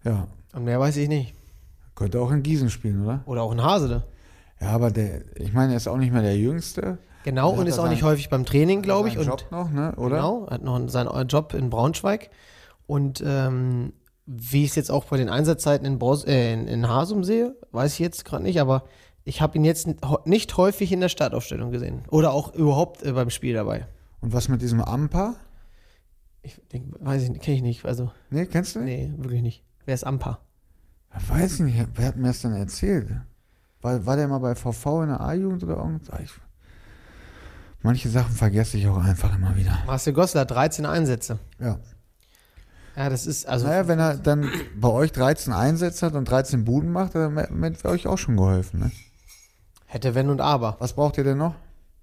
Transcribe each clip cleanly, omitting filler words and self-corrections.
Ja. Und mehr weiß ich nicht. Könnte auch in Gießen spielen, oder? Oder auch in Hasele. Ja, aber ich meine, er ist auch nicht mehr der Jüngste. Genau, Hat und er ist auch nicht häufig beim Training, glaube ich. seinen Und Job noch, ne? Oder? genau, hat noch seinen Job in Braunschweig. Und wie ich es jetzt auch bei den Einsatzzeiten in Hasum sehe, weiß ich jetzt gerade nicht, aber ich habe ihn jetzt nicht häufig in der Startaufstellung gesehen. Oder auch überhaupt beim Spiel dabei. Und was mit diesem Ampa? Weiß ich nicht, kenne ich nicht. Also, Nee, kennst du nicht? nee, wirklich nicht. Wer ist Ampa? Weiß ich nicht, wer hat mir das denn erzählt? War der mal bei VV in der A-Jugend oder irgendwas? Manche Sachen vergesse ich auch einfach immer wieder. Marcel Goslar hat 13 Einsätze. Ja. Ja, das ist also. Naja, wenn er dann bei euch 13 Einsätze hat und 13 Buden macht, dann wäre euch auch schon geholfen, ne? Hätte Wenn und Aber. Was braucht ihr denn noch?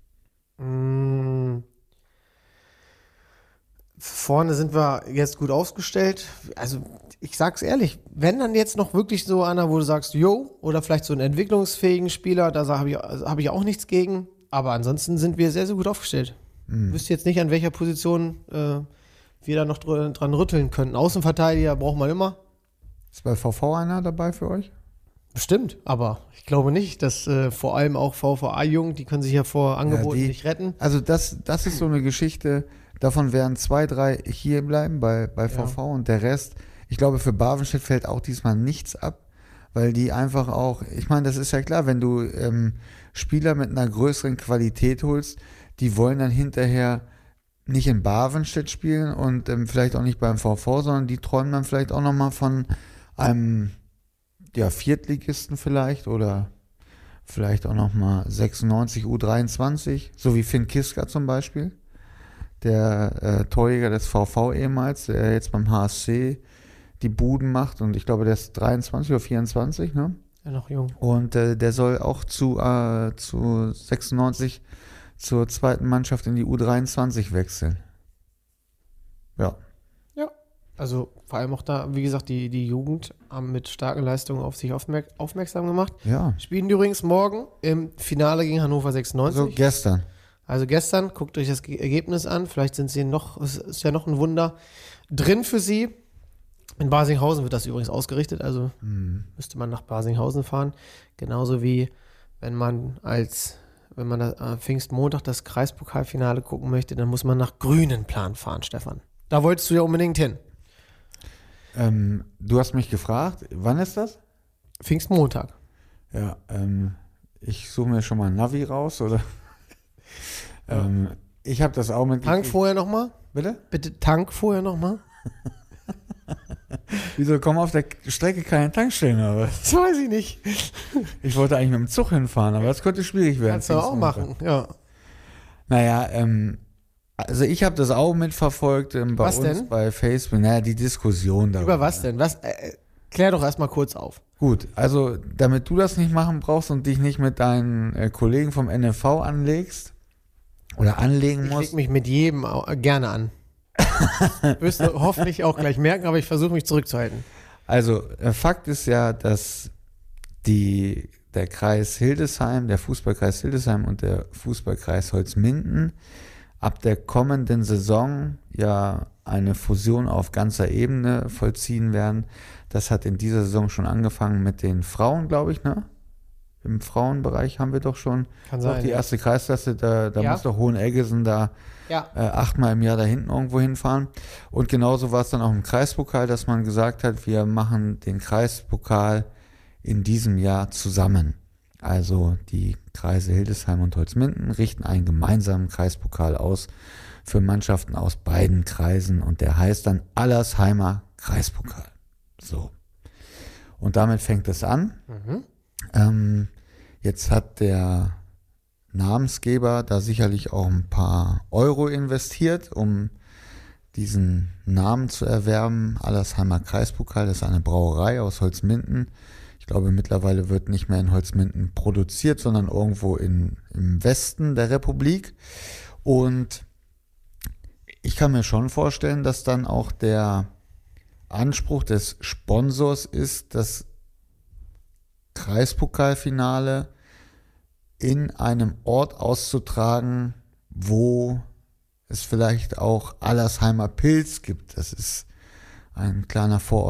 Vorne sind wir jetzt gut aufgestellt. Also, ich sag's ehrlich, wenn dann jetzt noch wirklich so einer, wo du sagst, yo, oder vielleicht so einen entwicklungsfähigen Spieler, da hab ich auch nichts gegen. Aber ansonsten sind wir sehr, sehr gut aufgestellt. Ich wüsste jetzt nicht, an welcher Position wir da noch dran rütteln könnten. Außenverteidiger braucht man immer. Ist bei VV einer dabei für euch? Bestimmt, aber ich glaube nicht, dass vor allem auch VVA-Jugend, die können sich ja vor Angeboten nicht retten. Also das ist so eine Geschichte, davon werden 2, 3 hier bleiben bei VV und der Rest, ich glaube für Barvenstedt fällt auch diesmal nichts ab, weil die einfach auch, ich meine, das ist ja klar, wenn du Spieler mit einer größeren Qualität holst, die wollen dann hinterher nicht in Barvenstedt spielen und vielleicht auch nicht beim VV, sondern die träumen dann vielleicht auch nochmal von einem Viertligisten vielleicht oder vielleicht auch nochmal 96 U23, so wie Finn Kiska zum Beispiel, der Torjäger des VV ehemals, der jetzt beim HSC die Buden macht und ich glaube, der ist 23 oder 24, ne? Ja, noch jung. Und der soll auch zu 96 zur zweiten Mannschaft in die U23 wechseln. Ja. Ja. Also vor allem auch da, wie gesagt, die Jugend haben mit starken Leistungen auf sich aufmerksam gemacht. Ja. Spielen die übrigens morgen im Finale gegen Hannover 96. Also gestern. Also gestern, guckt euch das Ergebnis an. Vielleicht sind sie ist ja noch ein Wunder drin für sie. In Barsinghausen wird das übrigens ausgerichtet, also müsste man nach Barsinghausen fahren. Genauso wie wenn man Pfingstmontag das Kreispokalfinale gucken möchte, dann muss man nach Grünenplan fahren, Stefan. Da wolltest du ja unbedingt hin. Du hast mich gefragt, wann ist das? Pfingstmontag. Ja, ich suche mir schon mal ein Navi raus, oder? Ich habe das auch mit. Tank vorher nochmal? Bitte? Bitte Tank vorher nochmal? Wieso kommen auf der Strecke keine Tankstellen? Aber Das weiß ich nicht. ich wollte eigentlich mit dem Zug hinfahren, aber das könnte schwierig werden. Kannst du auch machen, ja. Naja, also ich habe das auch mitverfolgt bei Was uns denn? bei Facebook. Naja, die Diskussion darüber. Über was denn? Klär doch erstmal kurz auf. Gut, also damit du das nicht machen brauchst und dich nicht mit deinen Kollegen vom NFV anlegst oder anlegen Ich musst. leg mich mit jedem gerne an. Wirst du hoffentlich auch gleich merken, aber ich versuche mich zurückzuhalten. Also Fakt ist ja, dass der Kreis Hildesheim, der Fußballkreis Hildesheim und der Fußballkreis Holzminden ab der kommenden Saison ja eine Fusion auf ganzer Ebene vollziehen werden. Das hat in dieser Saison schon angefangen mit den Frauen, glaube ich, ne? Im Frauenbereich haben wir doch schon die erste Kreisklasse, da muss doch Hoheneggesen da 8-mal im Jahr da hinten irgendwo hinfahren. Und genauso war es dann auch im Kreispokal, dass man gesagt hat, wir machen den Kreispokal in diesem Jahr zusammen. Also die Kreise Hildesheim und Holzminden richten einen gemeinsamen Kreispokal aus für Mannschaften aus beiden Kreisen und der heißt dann Allersheimer Kreispokal. So. Und damit fängt es an. Jetzt hat der Namensgeber da sicherlich auch ein paar Euro investiert, um diesen Namen zu erwerben. Allersheimer Kreispokal, das ist eine Brauerei aus Holzminden. Ich glaube, mittlerweile wird nicht mehr in Holzminden produziert, sondern irgendwo im Westen der Republik. Und ich kann mir schon vorstellen, dass dann auch der Anspruch des Sponsors ist, das Kreispokalfinale in einem Ort auszutragen, wo es vielleicht auch Allersheimer Pilz gibt. Das ist ein kleiner Vorort